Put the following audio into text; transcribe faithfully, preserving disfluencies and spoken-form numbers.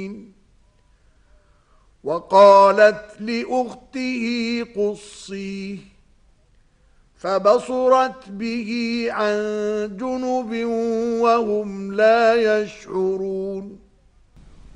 وقالت لأخته قصيه فبصرت به عن جنب وهم لا يشعرون